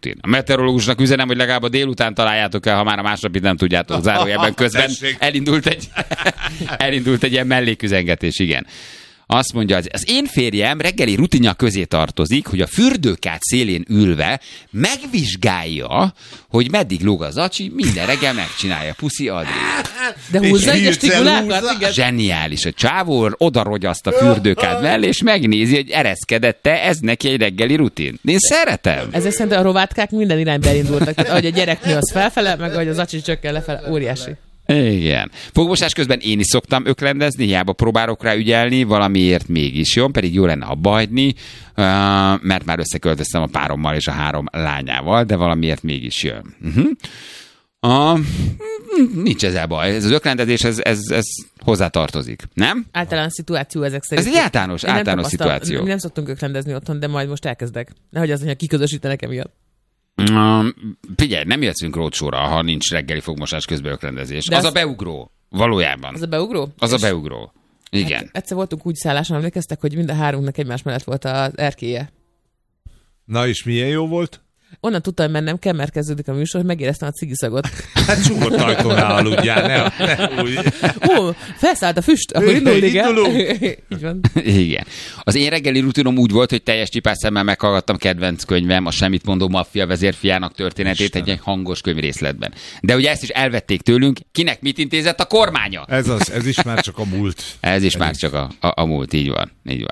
rutin. A meteorológusnak üzenem, hogy legalább a délután találjátok el, ha már a másnapit nem tudjátok, zárójelben közben elindult egy ilyen melléküzengetés, igen. Azt mondja, az én férjem reggeli rutinja közé tartozik, hogy a fürdőkád szélén ülve megvizsgálja, hogy meddig lóg az acsi, minden reggel megcsinálja. Puszi Adri. De húzza egy stikulákat, igen. Zseniális. A csávó odarogyaszt a fürdőkád mellé, és megnézi, hogy ereszkedett-e, ez neki egy reggeli rutin. Én szeretem. Ezek szerintem a rovátkák minden irányba elindultak. Tehát, ahogy a gyerek nő az felfele, meg ahogy az acsi csökken lefele, óriási. Igen. Fogmosás közben én is szoktam öklendezni, hiába próbálok rá ügyelni, valamiért mégis jön, pedig jó lenne abba hagyni, mert már összeköltöztem a párommal és a 3 lányával, de valamiért mégis jön. Nincs ezzel baj. Ez az öklendezés, ez hozzátartozik, nem? Általános szituáció ezek szerint. Ez egy általános szituáció. Mi nem szoktunk öklendezni otthon, de majd most elkezdek. Nehogy az, hogy kiközösítenek emiatt. Figyelj, nem jöhetünk rócsóra, ha nincs reggeli fogmosás közben öklendezés. Az a beugró, valójában. Az a beugró? Az a beugró. Igen. Hát, egyszer voltunk úgy szálláson, emlékeztek, hogy mind a 3-nak egymás mellett volt az erkélye. Na és milyen jó volt? Onnan tudtam, hogy mennem kell, mert kezdődik a műsor, hogy megéreztem a cigiszagot. Hát csukott ajtónál aludjál, ne úgy. Felszállt a füst, akkor indulunk. Így van. Igen. Az én reggeli rutinom úgy volt, hogy teljes csipás szemmel meghallgattam kedvenc könyvem, a Semmit mondó maffia vezérfiának történetét egy hangos könyvrészletben. De ugye ezt is elvették tőlünk, kinek mit intézett a kormánya? Ez is már csak a múlt. Ez is már csak a múlt, így van.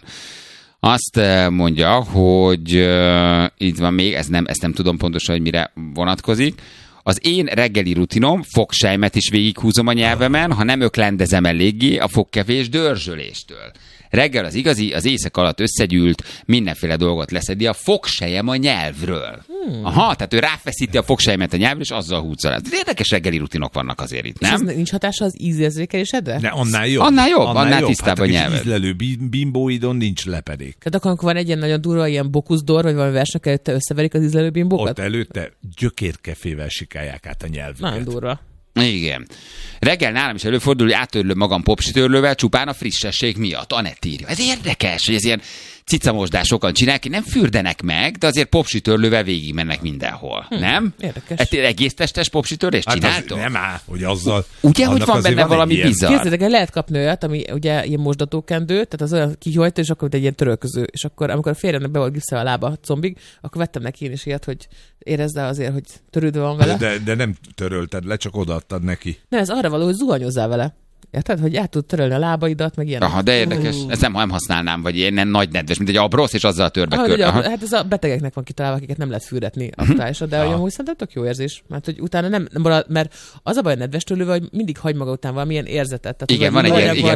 Azt mondja, hogy itt van még, ezt nem tudom pontosan, hogy mire vonatkozik. Az én reggeli rutinom, fogsejmet is végighúzom a nyelvemen, ha nem öklendezem eléggé a fogkevés dörzsöléstől. Reggel az igazi, az éjszaka alatt összegyűlt, mindenféle dolgot leszedi a fogsejem a nyelvről. Aha, tehát ő ráfeszíti a fogsejmet a nyelvről, és azzal húzza. Érdekes reggeli rutinok vannak azért itt, nem? És ez nincs hatása az ízérzékelésedre? De annál jobb. Annál tisztább a nyelved. Hát ízlelő bimbóidon nincs lepedék. Tehát akkor, amikor van egy ilyen nagyon durva, ilyen bokuszdor, vagy valami versnek előtte összeverik az ízlelő bimbókat? Ott előtte gyökérkefével sikálják át a nyelvüket. Nagyon durva. Igen. Reggel nálam is előfordul, hogy áttörlöm magam popsitörlővel csupán a frissesség miatt. Anett írja. Ez érdekes, hogy ez ilyen cicamosdás sokan csinálják, nem fürdenek meg, de azért popsitörlővel végigmennek mindenhol. Nem? Érdekes. Ezt egész testes popsitörést csináltok? Nem áll, hogy azzal... Ugye, hogy van benne valami bizarr? Képzeljétek el, lehet kapni olyat, ami ugye ilyen mosdatókendő, tehát az olyan kihajtó, és akkor egy ilyen törölköző. És akkor, amikor a férjemnek be volt gipszel a lába a combig, akkor vettem neki én is ilyet, hogy érezd azért, hogy törődve van vele. De nem törölted le, csak odaadtad neki. Nem, ez arra való, hogy zuhanyozzál vele. Érted, hogy át tud törölni a lábaidat, meg ilyen. Aha, de érdekes. Ezt nem használnám, vagy ilyen nagy nedves, mint egy abrosz, és azzal törbe kör. Hát ez a betegeknek van kitalálva, akiket nem lehet fürdetni a tájásra, de amúgy szerintem tök jó érzés. Mert hogy utána nem marad, mert az a baj a nedves törlővel, hogy mindig hagy maga után valamilyen érzetet. Tehát, igen, van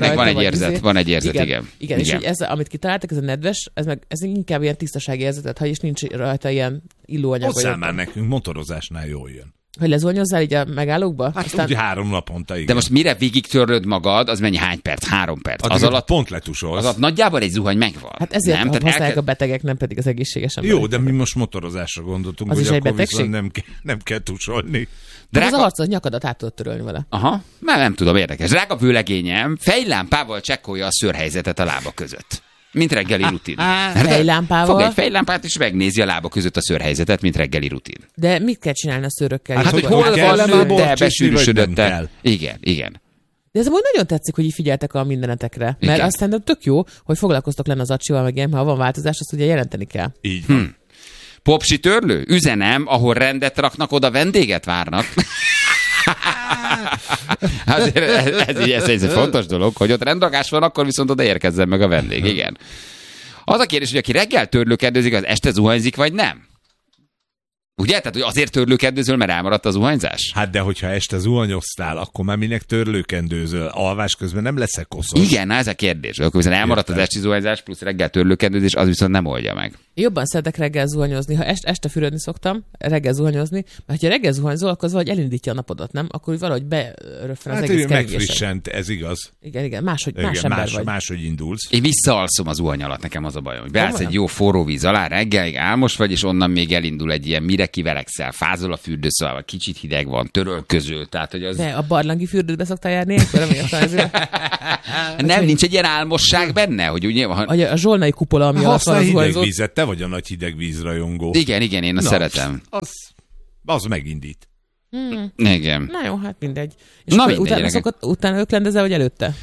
egy érzet, igen. Igen, és hogy ez, amit kitaláltak, ez a nedves, ez inkább ilyen tisztasági érzetet hagy, és nincs rajta ilyen illóanyag. Hozzá már nekünk motorozásnál jól jön. Hogy lezúanyozzál így a megállókba? Hát aztán... úgy 3 naponta, igen. De most mire végig törlöd magad, az mennyi, hány perc? 3 perc. Az alatt pont letusolsz. Az alatt nagyjából egy zuhany megvan. Hát ezért nem? Használják a betegek, nem pedig az egészséges emberek. Jó, de mi most motorozásra gondoltunk, az hogy is akkor egy betegség? Nem kell tusolni. De az a harcos nyakadat át tudod törölni vele. Aha, nem tudom, érdekes. Drága vőlegényem fejlámpával csekkolja a szőrhelyzetet a lába között. Mint reggeli rutin. Fejlámpával? Fog egy fejlámpát, és megnézi a lába között a szőrhelyzetet, mint reggeli rutin. De mit kell csinálni a szőrökkel? Hát, hogy hol van nőtte, besűrűsödött-e. Igen. De ez amúgy nagyon tetszik, hogy így figyeltek a mindenetekre. Mert aztán tök jó, hogy foglalkoztok lenne az acsival, meg ilyen, ha van változás, azt ugye jelenteni kell. Így van. Popsi törlő? Üzenem, ahol rendet raknak, oda vendéget várnak. Ez egy fontos dolog, hogy ott rendrakás van, akkor viszont oda érkezzen meg a vendég. Igen. Az a kérdés, hogy aki reggel törlőkedőzik, az este zuhanyzik, vagy nem? Ugye? Tehát, hogy azért törlőkendőzöl, mert elmaradt a zuhanyzás? Hát de hogyha este zuhanyoztál, akkor már minek törlőkendőzöl? Alvás közben nem leszek koszos. Igen, ez a kérdés. Akkor viszont elmaradt az esti zuhanyzás, plusz reggel törlőkendőzés, az viszont nem oldja meg. Jobban szeretek reggel zuhanyozni. Ha este fürödni szoktam, reggel zuhanyozni, mert ha reggel zuhanyzol, akkor az valahogy elindítja a napodat, nem? Akkor valahogy beröffen az egész keringésen. Megfrissent, ez igaz. Igen, más ember vagy. Máshogy indulsz. Én visszaalszom az zuhany alatt, nekem az a bajom. Beállsz egy jó forró víz alá, reggelig álmos vagy, és onnan még elindul egy ilyen mire kiverekszel, fázol a fürdőszobában, kicsit hideg van, törölköző, tehát hogy az... De a barlangi fürdőbe szoktál járni ilyenkor, Nem, nincs egy ilyen álmosság benne, hogy ugye... A zsolnai kupola, ami alatt van Használj az hideg zuhanyzót. vízet, te vagy a nagy hideg vízrajongó. Igen, én azt szeretem. Az megindít. Igen. Na jó, hát mindegy. És Na akkor mindegy, utána öklendezel, vagy előtte?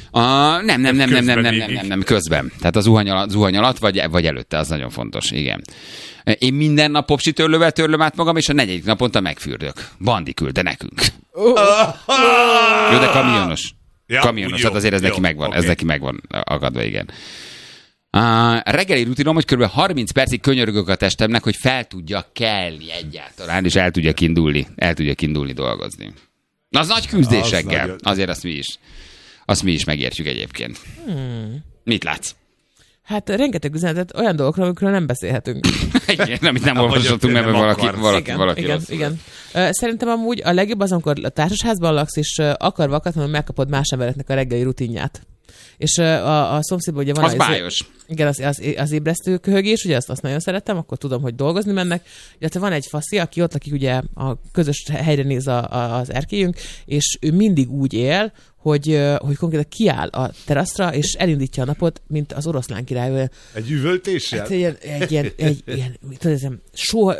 Nem, közben. Tehát az zuhany alatt, vagy előtte, az nagyon fontos, igen. Én minden nap popsi törlővel törlöm át magam, és a 4. naponta megfürdök. Bandi küldte nekünk. Jó, de kamionos. Ja, kamionos, jó, hát azért ez jó, neki megvan, okay. ez neki megvan akadva, igen. Reggeli rutinom, hogy kb. 30 percig könyörgök a testemnek, hogy fel tudja kelni egyáltalán, és el tudja indulni dolgozni. Az nagy küzdésekkel. Azért azt mi is megértjük egyébként. Mit látsz? Hát rengeteg üzenetet olyan dolgokról, amikről nem beszélhetünk. Igen, amit nem olvasottunk, mert valaki Igen. Szerintem amúgy a legjobb az, amikor a társasházban laksz, és akarva akadtanul megkapod más embereknek a reggeli rutinját. És a szomszédban ugye van az bájos. Igen, az ébresztő köhögés, ugye azt nagyon szeretem, akkor tudom, hogy dolgozni mennek. Illetve van egy faszi, aki ott lakik, ugye a közös helyre néz az erkélyünk, és ő mindig úgy él, hogy konkrétan kiáll a teraszra, és elindítja a napot, mint az oroszlán király. Egy üvöltéssel? Hát egy ilyen soha...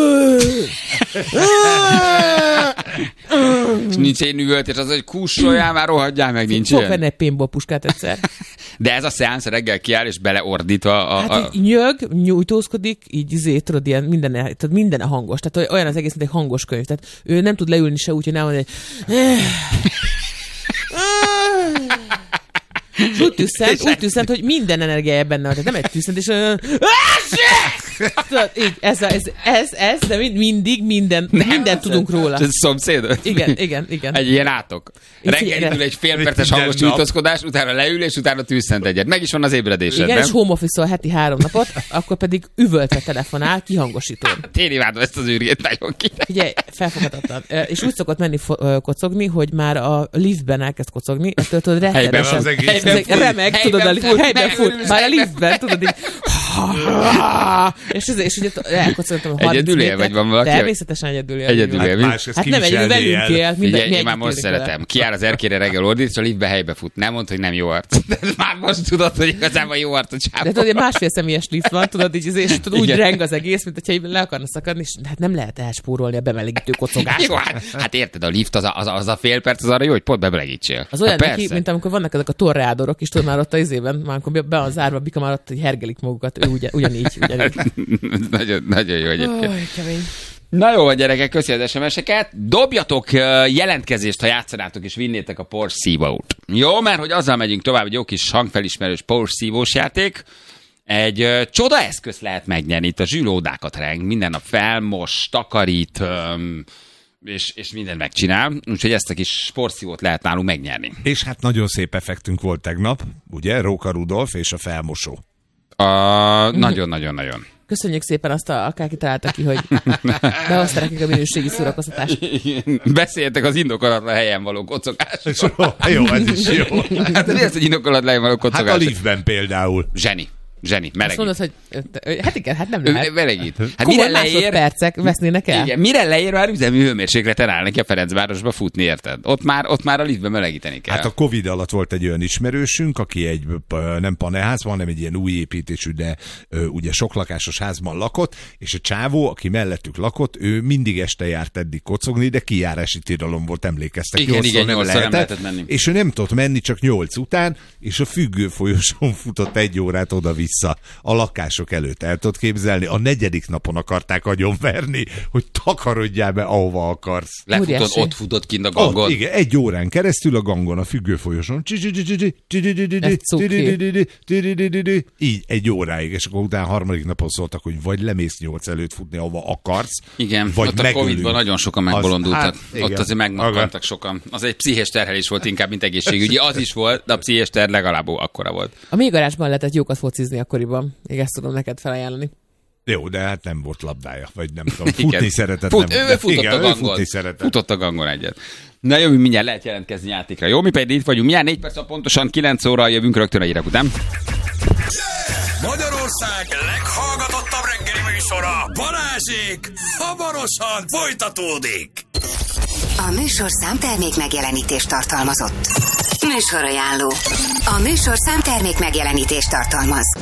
És nincs egy üvöltés, az, hogy kussoljál már, rohadjál meg, nincs ilyen. ilyen. Fog venni egy paintball puskát egyszer. De ez a szeánsz reggel kiáll, és beleordítva Hát így nyög, nyújtózkodik, így tudod, ilyen minden a hangos. Tehát olyan az egész, mint egy hangos könyv. Tehát ő nem tud leülni se úgy, hogy nem mondja, úgy tüsszent, hogy minden energiája benne van. Tehát nem egy tüsszent, és tudod, így, ez, de mindig mindent tudunk róla. Ez szomszéd? Igen. Egy ilyen átok. Reggel indul egy fél perces hangos nyújtózkodás, utána leül, és utána tűzszent egyet. Meg is van az ébredésed, igen, nem? és home office-ol heti 3 napot, akkor pedig üvöltve telefonál, kihangosítón. Én imádom ezt az űrgét, nagyon király. Ugye, felfoghatatlan. És úgy szokott menni kocogni, hogy már a liftben elkezd kocogni, ettől tudod rettenesen. Remeg, tudod, helyben fut. Már a liftben, tudod, így... És ugye elkocogtam 30 Egyedül vagy van valaki? Természetesen egyedül él. Hát nem egyedül velünk él. Én már most szeretem. Kiáll az erkére reggel ordít, és a liftbe helybe fut. Nem mondd, hogy nem jó arc. De már most tudod, hogy igazából jó arc a csápon. De tudod, másfél személyes lift van, tudod, így, és tudod, úgy reng az egész, mint hogyha le akarna szakadni, és hát nem lehet elspórolni a bemelegítő kocogást. Jó, hát érted, a lift az a fél perc, az arra jó, hogy pont bemelegítsél. Az olyan neki, mint amikor vannak ezek a torreádorok, és tudod már ott az izében, már amikor be van zárva, Bika már ott, hogy hergelik magukat, ő ugyanígy. Nagyon jó egyébként. Oh, kemény. Na jó, gyerekek, köszi az SMS-eket. Dobjatok jelentkezést, ha játszanátok és vinnétek a Porsche szívót. Jó, mert hogy azzal megyünk tovább, egy jó kis hangfelismerős Porsche szívós játék. Egy csodaeszköz lehet megnyerni, itt a zsűlódákat reng, minden nap felmos, takarít, és mindent megcsinál, úgyhogy ezt a kis sportszívót lehet nálunk megnyerni. És hát nagyon szép effektünk volt tegnap, ugye? Róka Rudolf és a felmosó. Nagyon. Köszönjük szépen azt, akár kitalálta ki, hogy behozta nekik a minőségi szórakoztatást. Beszéltek az indokolatlan helyen való kocogásról. Jó, ez is jó. Hát mi az, hogy indokolatlan helyen való kocogás? Hát a liftben például. Zseni, melegít. Azt mondod, hogy hát igen, hát nem lehet. Melegít. Hát mire másodpercek vesznének el? Igen, mire leér, már üzemi hőmérsékleten áll neki a Ferencvárosba futni, érted? Ott már a liftben melegíteni kell. Hát a Covid alatt volt egy olyan ismerősünk, aki egy nem panelházban, hanem egy ilyen új építésű, de ugye soklakásos házban lakott, és a csávó, aki mellettük lakott, ő mindig este járt eddig kocogni, de kijárási tilalom volt, emlékeztek. Igen, 8-szor nem lehetett menni. És ő nem tudott menni csak 8 után, és a függő folyosón futott 1 órát oda-vissza a lakások előtt. El tudod képzelni? A 4. napon akarták agyonverni, hogy takarodjál be, ahova akarsz. Ott futott kint a gangon. Igen, 1 órán keresztül a gangon, a függő folyosón. Így 1 óráig, és akkor utána 3. napon szóltak, hogy vagy lemész 8 előtt futni, ahova akarsz. Igen, vagy ott a Covid-ban nagyon sokan megbolondultak. Ott azért megmaradtak sokan. Az egy pszichés terhelés volt inkább, mint egészségügyi. Az is volt, de a pszichés terh legalább akkora volt. A mi garázsban lehetett jókat focizni akkoriban. Még ezt tudom neked felajánlani. Jó, de hát nem volt labdája, vagy nem tudom. Futni szeretett. Ő futott a gangon egyet. Na jó, mindjárt lehet jelentkezni játékra. Jó, mi pedig itt vagyunk. Mindjárt 4 perc, pontosan 9 óra jövünk rögtön a hírek után. Magyarország leghallgatottabb reggeli műsora Balázsék hamarosan folytatódik. A műsor számtermék megjelenítést tartalmazott. Műsorajánló. A műsor számtermék megjelenítést tartalmaz.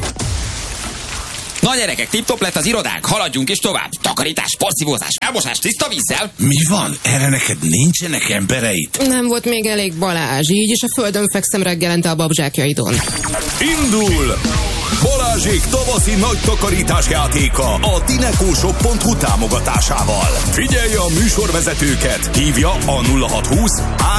Na gyerekek, tip-top lett az irodánk, haladjunk is tovább. Takarítás, porszívózás, elmosás tiszta vízzel. Mi van? Erre neked nincsenek embereid? Nem volt még elég Balázs, így is a földön fekszem reggelente a babzsákjaidon. Indul! Balázsék tavaszi nagy takarítás játéka a dinekóshop.hu támogatásával. Figyelje a műsorvezetőket, hívja a 0620